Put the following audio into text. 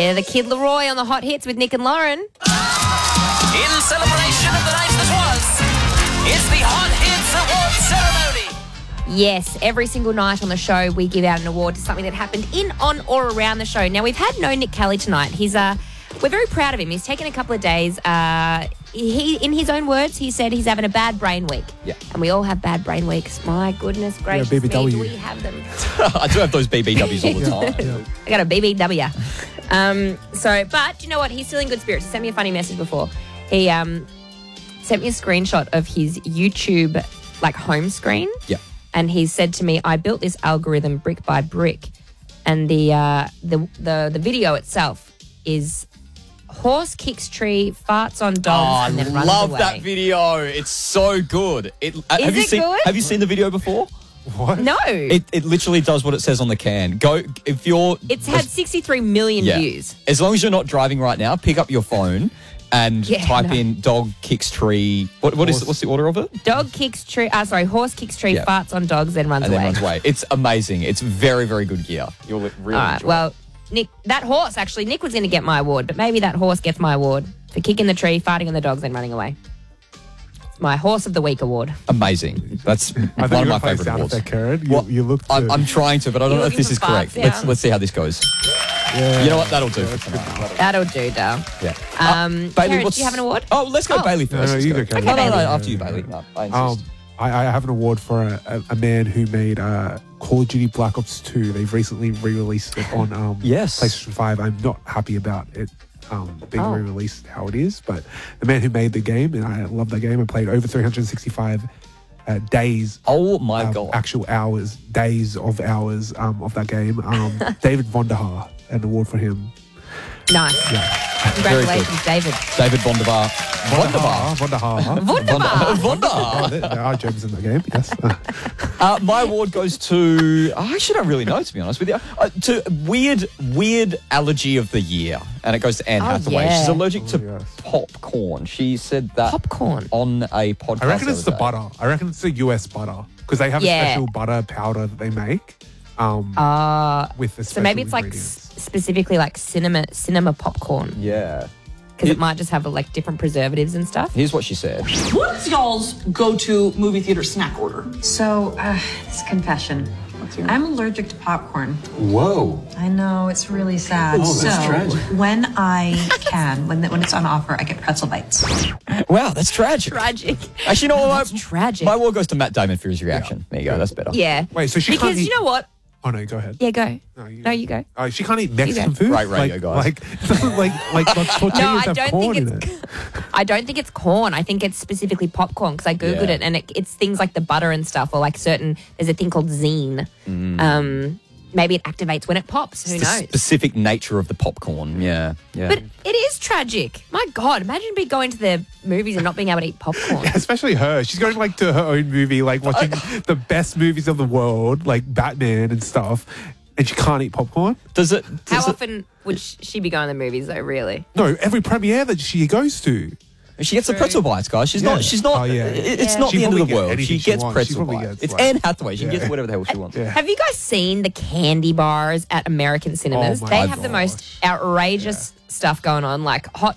They're the Kid Leroy on the Hot Hits with Nick and Lauren. In celebration of the night that was, it's the Hot Hits Award ceremony. Yes, every single night on the show, we give out an award to something that happened in, on, or around the show. Now, we've had no Nick Kelly tonight. We're very proud of him. He's taken a couple of days. In his own words, he said he's having a bad brain week. Yeah. And we all have bad brain weeks. My goodness gracious me, BBW. do we have them? I do have those BBWs all the time. I got a BBW. But you know what? He's still in good spirits. He sent me a funny message before. He sent me a screenshot of his YouTube home screen. Yeah. And he said to me, I built this algorithm brick by brick. And the video itself is horse kicks tree, farts on dogs, and then runs away. I love that video. It's so good. Have you seen the video before? What? No. It literally does what it says on the can. It's had 63 million views. As long as you're not driving right now, pick up your phone and type in dog kicks tree. What's the order of it? Horse kicks tree, farts on dogs, then runs and away. then runs away. It's amazing. It's very, very good gear. You'll really enjoy it. Well, Nick, that horse, actually, Nick was going to get my award, but maybe that horse gets my award for kicking the tree, farting on the dogs, and running away. It's my Horse of the Week award. Amazing. That's one of my favourite awards. You look. I'm trying to, but I don't know if this is correct. Let's see how this goes. Yeah. You know what? That'll do for tonight. That'll do, Dale. Yeah. Bailey, Karen, do you have an award? Oh, let's go Bailey first. No, you go, Karen. No, Bailey. after you, Bailey. No, I insist. I have an award for a man who made Call of Duty Black Ops 2. They've recently re-released it on PlayStation 5. I'm not happy about it being re-released how it is, but the man who made the game, and I love that game. I played over 365 days. Oh my God. Actual hours, days of hours of that game. David Vonderhaar, an award for him. Nice. Yeah. Congratulations, David. David Vonderhaar. Oh, there are gems in the game, yes. My award goes to... I actually don't really know, to be honest with you. To weird allergy of the year. And it goes to Anne Hathaway. Yeah. She's allergic to popcorn. She said that Popcorn? on a podcast. I reckon it's the the other day. butter. I reckon it's the US butter. Because they have a special butter powder that they make. With the So maybe it's specifically cinema popcorn. Yeah. Because it might just have different preservatives and stuff. Here's what she said. What is y'all's go-to movie theater snack order? So, this confession. I'm allergic to popcorn. Whoa. I know, it's really sad. Oh, that's tragic. When I can, when it's on offer, I get pretzel bites. Wow, that's tragic. Tragic. Actually, you know what? That's tragic. My award goes to Matt Damon for his reaction. There you go. That's better. Yeah. Wait, so she can't Because eat... you know what? Oh, no, go ahead. Yeah, go. No, you go. Oh, she can't eat Mexican food? Great radio, guys. It doesn't tortillas No, I have don't corn think in it. I don't think it's corn. I think it's specifically popcorn because I Googled it and it's things like the butter and stuff or there's a thing called zine. Maybe it activates when it pops. Who The knows? specific nature of the popcorn. Yeah. But it is tragic. My God, imagine going to the movies and not being able to eat popcorn. Especially her. She's going to her own movie, watching the best movies of the world, like Batman and stuff, and she can't eat popcorn. How often would she be going to the movies though, really? No, every premiere that she goes to. She gets the pretzel bites, guys. She's not. Oh, yeah. It's not She the end of probably the get world. anything She she gets wants. pretzel She probably bites. gets, It's Anne Hathaway. She gets whatever the hell she wants. Yeah. Have you guys seen the candy bars at American cinemas? Oh my They have the gosh. most outrageous stuff going on, like hot